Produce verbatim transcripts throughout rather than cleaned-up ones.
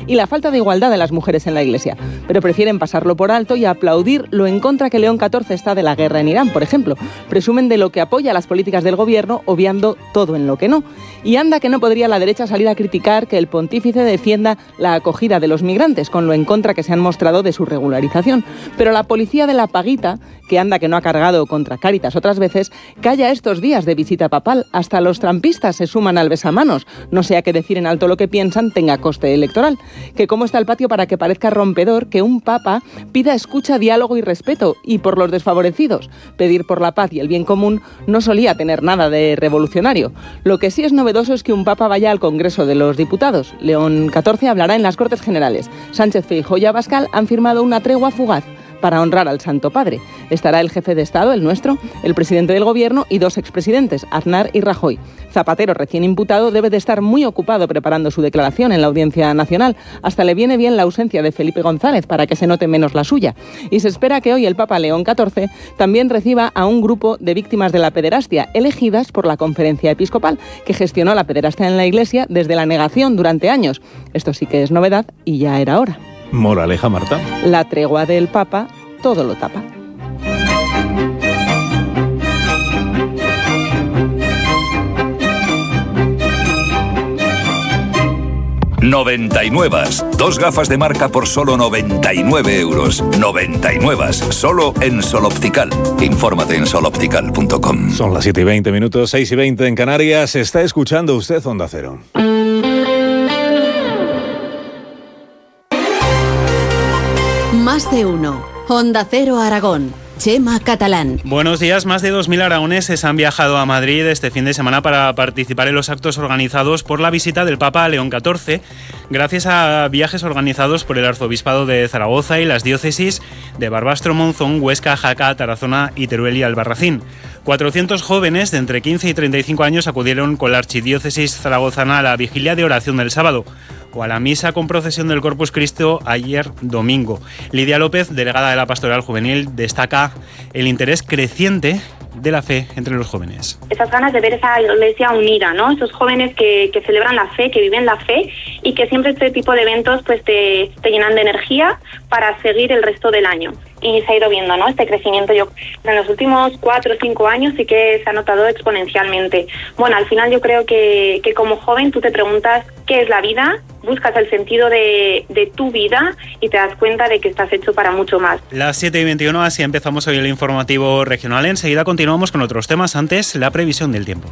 y la falta de igualdad de las mujeres en la Iglesia, pero prefieren pasarlo por alto y aplaudir lo en contra que León catorce está de la guerra en Irán, por ejemplo. Presumen de lo que apoya las políticas del gobierno, obviando todo en lo que no. Y anda que no podría la derecha salir a criticar que el pontífice defienda la acogida de los migrantes, con lo en contra que se han mostrado de su regularización. Pero la policía de la paguita, que anda que no ha cargado contra Cáritas otras veces, calla estos días de visita papal. Hasta los trampistas se suman al besamanos, no sea que decir en alto lo que piensan tenga coste electoral. Que cómo está el patio para que parezca rompedor que un papa pida escucha, diálogo y respeto, y por los desfavorecidos. Pedir por la paz y el bien común no solía tener nada de revolucionario. Lo que sí es novedoso es que un papa vaya al Congreso de los Diputados. León catorce hablará en las Cortes Generales. Sánchez Feijóo y Abascal han firmado una tregua fugaz para honrar al Santo Padre. Estará el jefe de Estado, el nuestro, el presidente del Gobierno y dos expresidentes, Aznar y Rajoy. Zapatero, recién imputado, debe de estar muy ocupado preparando su declaración en la Audiencia Nacional. Hasta le viene bien la ausencia de Felipe González para que se note menos la suya. Y se espera que hoy el Papa León catorce también reciba a un grupo de víctimas de la pederastia, elegidas por la Conferencia Episcopal, que gestionó la pederastia en la Iglesia desde la negación durante años. Esto sí que es novedad y ya era hora. Moraleja, Marta. La tregua del Papa todo lo tapa. noventa y nueve. Dos gafas de marca por solo noventa y nueve euros. noventa y nueve. Solo en Sol Optical. Infórmate en sol optical punto com. Son las siete y veinte minutos, seis y veinte en Canarias. Está escuchando usted Onda Cero. Más de uno. Onda Cero Aragón. Chema Catalán. Buenos días. Más de dos mil aragoneses han viajado a Madrid este fin de semana para participar en los actos organizados por la visita del Papa León catorce, gracias a viajes organizados por el Arzobispado de Zaragoza y las diócesis de Barbastro, Monzón, Huesca, Jaca, Tarazona y Teruel y Albarracín. cuatrocientos jóvenes de entre quince y treinta y cinco años acudieron con la archidiócesis zaragozana a la vigilia de oración del sábado o a la misa con procesión del Corpus Christi ayer domingo. Lidia López, delegada de la Pastoral Juvenil, destaca el interés creciente de la fe entre los jóvenes. Esas ganas de ver esa iglesia unida, ¿no? Esos jóvenes que, que celebran la fe, que viven la fe y que siempre este tipo de eventos pues te, te llenan de energía para seguir el resto del año. Y se ha ido viendo, ¿no? Este crecimiento, yo en los últimos cuatro o cinco años sí que se ha notado exponencialmente. Bueno, al final yo creo que, que como joven tú te preguntas qué es la vida, buscas el sentido de, de tu vida y te das cuenta de que estás hecho para mucho más. Las siete y veintiuno, así empezamos hoy el informativo regional. Enseguida continuamos con otros temas, antes la previsión del tiempo.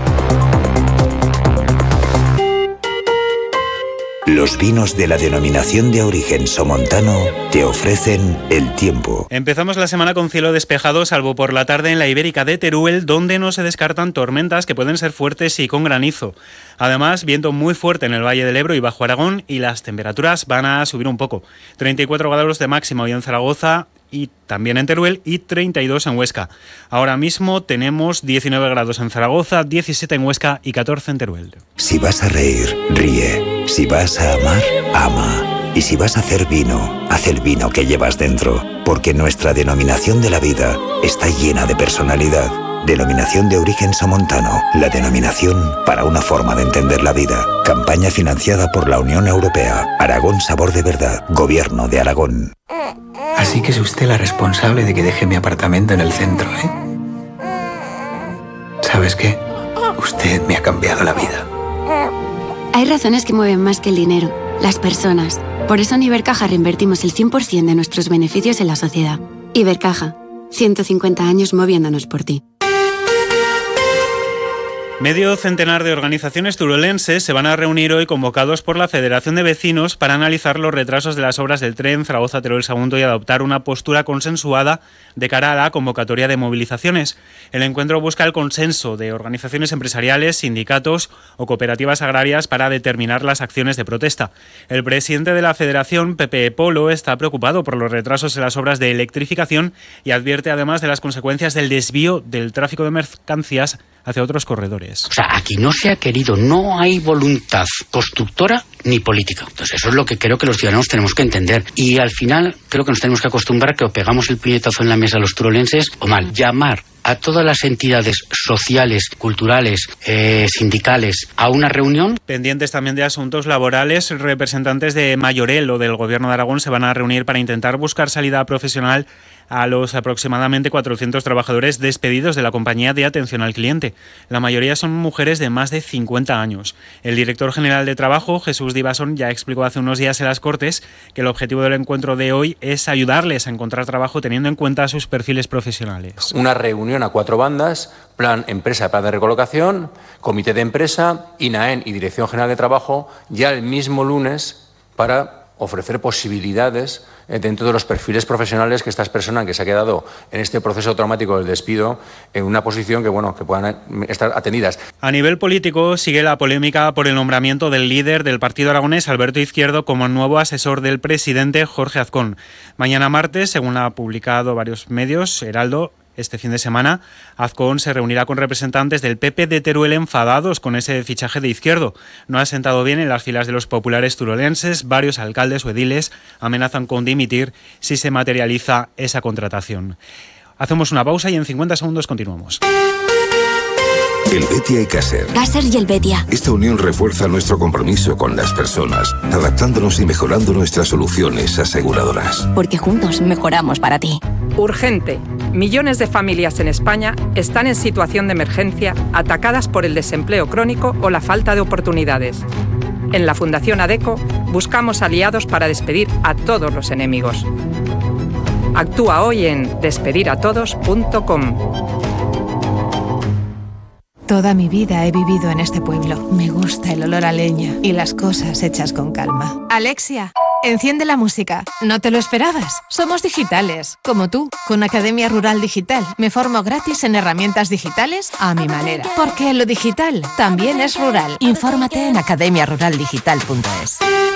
Los vinos de la denominación de origen somontano te ofrecen el tiempo. Empezamos la semana con cielo despejado, salvo por la tarde en la Ibérica de Teruel, donde no se descartan tormentas que pueden ser fuertes y con granizo. Además, viento muy fuerte en el Valle del Ebro y Bajo Aragón, y las temperaturas van a subir un poco. treinta y cuatro grados de máxima hoy en Zaragoza y también en Teruel, y treinta y dos en Huesca. Ahora mismo tenemos diecinueve grados en Zaragoza, diecisiete en Huesca y catorce en Teruel. Si vas a reír, ríe. Si vas a amar, ama. Y si vas a hacer vino, haz el vino que llevas dentro. Porque nuestra denominación de la vida está llena de personalidad. Denominación de origen somontano. La denominación para una forma de entender la vida. Campaña financiada por la Unión Europea. Aragón Sabor de Verdad. Gobierno de Aragón. Así que es usted la responsable de que deje mi apartamento en el centro, ¿eh? ¿Sabes qué? Usted me ha cambiado la vida. Hay razones que mueven más que el dinero, las personas. Por eso en Ibercaja reinvertimos el cien por ciento de nuestros beneficios en la sociedad. Ibercaja, ciento cincuenta años moviéndonos por ti. Medio centenar de organizaciones turolenses se van a reunir hoy convocados por la Federación de Vecinos para analizar los retrasos de las obras del tren Zaragoza-Teruel-Sagunto y adoptar una postura consensuada de cara a la convocatoria de movilizaciones. El encuentro busca el consenso de organizaciones empresariales, sindicatos o cooperativas agrarias para determinar las acciones de protesta. El presidente de la Federación, Pepe Polo, está preocupado por los retrasos en las obras de electrificación y advierte además de las consecuencias del desvío del tráfico de mercancías hacia otros corredores. O sea, aquí no se ha querido, no hay voluntad constructora ni política. Entonces eso es lo que creo que los ciudadanos tenemos que entender. Y al final creo que nos tenemos que acostumbrar que o pegamos el puñetazo en la mesa a los turolenses o mal. Llamar a todas las entidades sociales, culturales, eh, sindicales a una reunión. Pendientes también de asuntos laborales, representantes de Mayorel o del Gobierno de Aragón se van a reunir para intentar buscar salida profesional a los aproximadamente cuatrocientos trabajadores despedidos de la compañía de atención al cliente. La mayoría son mujeres de más de cincuenta años. El director general de Trabajo, Jesús Divasón, ya explicó hace unos días en las Cortes que el objetivo del encuentro de hoy es ayudarles a encontrar trabajo teniendo en cuenta sus perfiles profesionales. Una reunión a cuatro bandas, plan empresa, plan de recolocación, comité de empresa, INAEN y Dirección General de Trabajo, ya el mismo lunes para ofrecer posibilidades dentro de los perfiles profesionales que estas personas que se ha quedado en este proceso traumático del despido en una posición que, bueno, que puedan estar atendidas. A nivel político sigue la polémica por el nombramiento del líder del partido aragonés, Alberto Izquierdo, como nuevo asesor del presidente Jorge Azcón. Mañana martes, según ha publicado varios medios, Heraldo, este fin de semana, Azcón se reunirá con representantes del P P de Teruel enfadados con ese fichaje de Izquierdo. No ha sentado bien en las filas de los populares turolenses. Varios alcaldes o ediles amenazan con dimitir si se materializa esa contratación. Hacemos una pausa y en cincuenta segundos continuamos. El Betia y Caser. Caser y el Betia. Esta unión refuerza nuestro compromiso con las personas, adaptándonos y mejorando nuestras soluciones aseguradoras. Porque juntos mejoramos para ti. Urgente. Millones de familias en España están en situación de emergencia, atacadas por el desempleo crónico o la falta de oportunidades. En la Fundación ADECO buscamos aliados para despedir a todos los enemigos. Actúa hoy en despedir a todos punto com. Toda mi vida he vivido en este pueblo. Me gusta el olor a leña y las cosas hechas con calma. Alexia, enciende la música. ¿No te lo esperabas? Somos digitales, como tú. Con Academia Rural Digital me formo gratis en herramientas digitales a mi manera. Porque lo digital también es rural. Infórmate en academia rural digital punto es.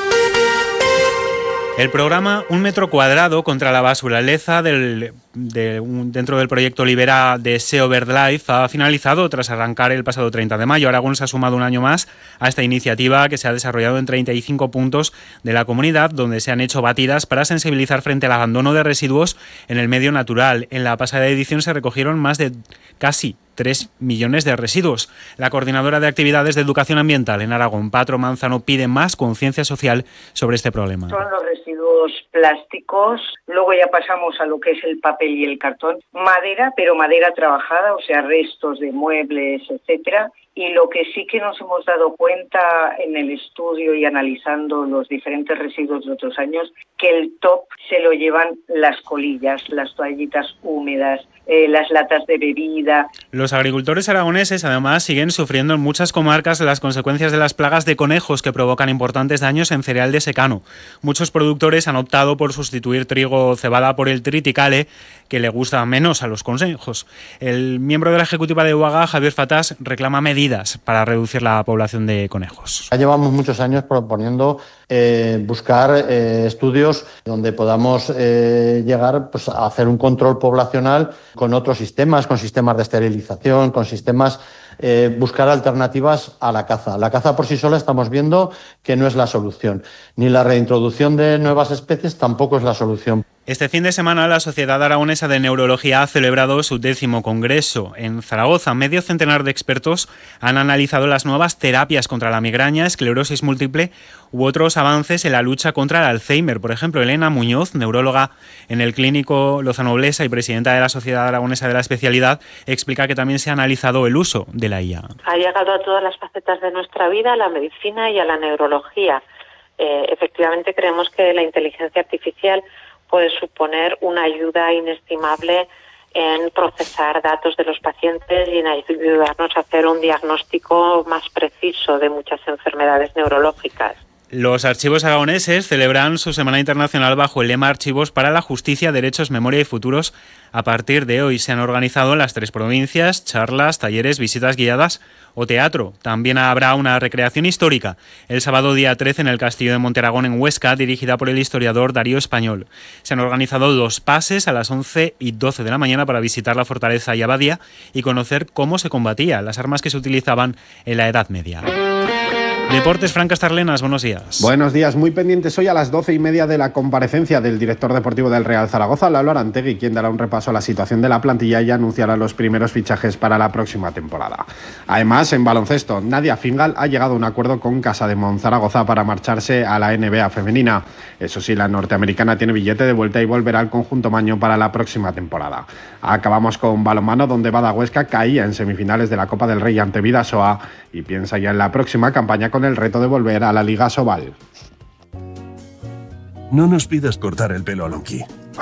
El programa Un metro cuadrado contra la basuraleza del, de, un, dentro del proyecto Libera de S E O BirdLife ha finalizado tras arrancar el pasado treinta de mayo. Aragón se ha sumado un año más a esta iniciativa que se ha desarrollado en treinta y cinco puntos de la comunidad, donde se han hecho batidas para sensibilizar frente al abandono de residuos en el medio natural. En la pasada edición se recogieron más de casi tres millones de residuos. La coordinadora de actividades de educación ambiental en Aragón, Patro Manzano, pide más conciencia social sobre este problema. Son los residuos plásticos, luego ya pasamos a lo que es el papel y el cartón, madera, pero madera trabajada, o sea, restos de muebles, etcétera. Y lo que sí que nos hemos dado cuenta en el estudio y analizando los diferentes residuos de otros años, que el top se lo llevan las colillas, las toallitas húmedas, eh, las latas de bebida. Los agricultores aragoneses además siguen sufriendo en muchas comarcas las consecuencias de las plagas de conejos que provocan importantes daños en cereal de secano. Muchos productores han optado por sustituir trigo o cebada por el triticale, que le gusta menos a los conejos. El miembro de la ejecutiva de U A G A, Javier Fatás, reclama medidas para reducir la población de conejos. Ya llevamos muchos años proponiendo eh, buscar eh, estudios donde podamos eh, llegar pues, a hacer un control poblacional con otros sistemas, con sistemas de esterilización, con sistemas, eh, buscar alternativas a la caza. La caza por sí sola estamos viendo que no es la solución, ni la reintroducción de nuevas especies tampoco es la solución. Este fin de semana la Sociedad Aragonesa de Neurología ha celebrado su décimo congreso. En Zaragoza, medio centenar de expertos han analizado las nuevas terapias contra la migraña, esclerosis múltiple u otros avances en la lucha contra el Alzheimer. Por ejemplo, Elena Muñoz, neuróloga en el Clínico Lozano Blesa y presidenta de la Sociedad Aragonesa de la Especialidad, explica que también se ha analizado el uso de la I A. Ha llegado a todas las facetas de nuestra vida, a la medicina y a la neurología. Eh, efectivamente, creemos que la inteligencia artificial puede suponer una ayuda inestimable en procesar datos de los pacientes y en ayudarnos a hacer un diagnóstico más preciso de muchas enfermedades neurológicas. Los archivos aragoneses celebran su Semana Internacional bajo el lema Archivos para la Justicia, Derechos, Memoria y Futuros. A partir de hoy se han organizado en las tres provincias charlas, talleres, visitas guiadas o teatro. También habrá una recreación histórica el sábado día trece en el Castillo de Monteragón en Huesca, dirigida por el historiador Darío Español. Se han organizado dos pases a las once y doce de la mañana para visitar la fortaleza y abadía y conocer cómo se combatía, las armas que se utilizaban en la Edad Media. Deportes, Fran Castarlenas, buenos días. Buenos días, muy pendientes hoy a las doce y media de la comparecencia del director deportivo del Real Zaragoza, Lalo Arantegui, quien dará un repaso a la situación de la plantilla y anunciará los primeros fichajes para la próxima temporada. Además, en baloncesto, Nadia Fingal ha llegado a un acuerdo con Casademont Zaragoza para marcharse a la N B A femenina. Eso sí, la norteamericana tiene billete de vuelta y volverá al conjunto maño para la próxima temporada. Acabamos con balonmano, donde Bada Huesca caía en semifinales de la Copa del Rey ante Bidasoa y piensa ya en la próxima campaña con el reto de volver a la Liga Sobal. No nos pidas cortar el pelo a Lonky.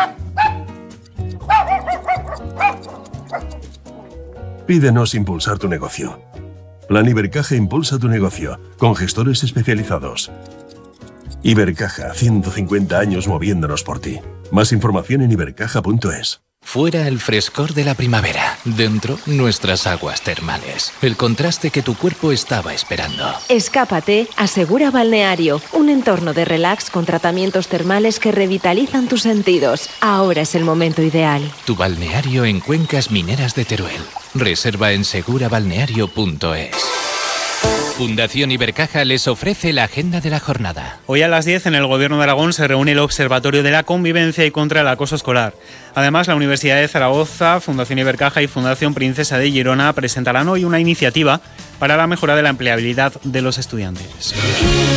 Pídenos impulsar tu negocio. Plan Ibercaja impulsa tu negocio, con gestores especializados. Ibercaja, ciento cincuenta años moviéndonos por ti. Más información en ibercaja punto es. Fuera el frescor de la primavera, dentro nuestras aguas termales, el contraste que tu cuerpo estaba esperando. Escápate a Segura Balneario, un entorno de relax con tratamientos termales que revitalizan tus sentidos. Ahora es el momento ideal. Tu balneario en Cuencas Mineras de Teruel. Reserva en segura balneario punto es. Fundación Ibercaja les ofrece la agenda de la jornada. Hoy a las diez en el Gobierno de Aragón se reúne el Observatorio de la Convivencia y contra el Acoso Escolar. Además, la Universidad de Zaragoza, Fundación Ibercaja y Fundación Princesa de Girona presentarán hoy una iniciativa para la mejora de la empleabilidad de los estudiantes.